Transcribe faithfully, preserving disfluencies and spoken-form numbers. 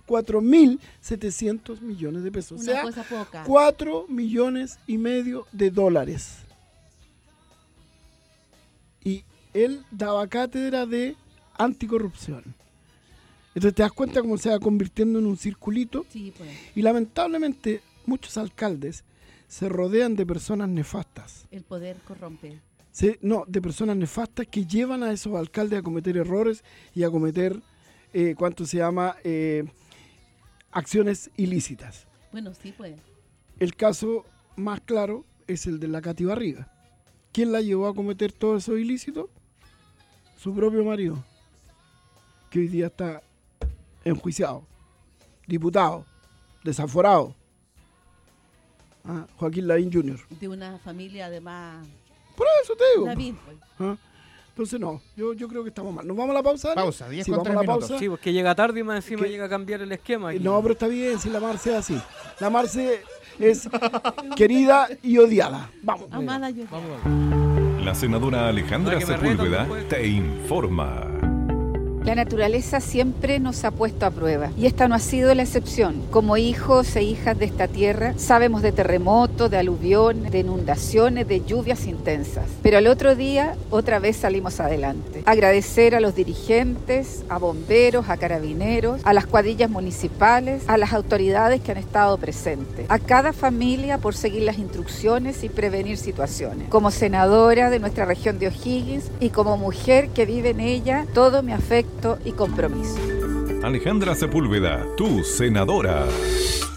cuatro mil setecientos millones de pesos. Una o sea, cosa poca. cuatro millones y medio de dólares. Y él daba cátedra de anticorrupción. Entonces te das cuenta cómo se va convirtiendo en un circulito. Sí, pues. Y lamentablemente muchos alcaldes se rodean de personas nefastas. El poder corrompe. Se, no, de personas nefastas que llevan a esos alcaldes a cometer errores y a cometer, eh, ¿cuánto se llama? Eh, acciones ilícitas. Bueno, sí, pues. El caso más claro es el de la Katy Barriga. ¿Quién la llevó a cometer todo eso ilícito? Su propio marido, que hoy día está enjuiciado, diputado, desaforado. Ah, Joaquín Lavín junior De una familia además... Por eso te digo. Lavín, pues. ¿Ah? Entonces no, yo, yo creo que estamos mal. ¿Nos vamos a la pausa, Dani? Pausa, diez Sí, con vamos tres a la minutos. pausa. Sí, porque llega tarde y más encima ¿Qué? llega a cambiar el esquema. Eh, aquí. No, pero está bien, si la Marce es así. La Marce es querida y odiada. Vamos. Amada yo. La senadora Alejandra No, que me retan Sepúlveda después. te informa. La naturaleza siempre nos ha puesto a prueba y esta no ha sido la excepción. Como hijos e hijas de esta tierra, sabemos de terremotos, de aluviones, de inundaciones, de lluvias intensas. Pero al otro día, otra vez salimos adelante. Agradecer a los dirigentes, a bomberos, a carabineros, a las cuadrillas municipales, a las autoridades que han estado presentes, a cada familia por seguir las instrucciones y prevenir situaciones. Como senadora de nuestra región de O'Higgins y como mujer que vive en ella, todo mi afecto y compromiso. Alejandra Sepúlveda, tu senadora.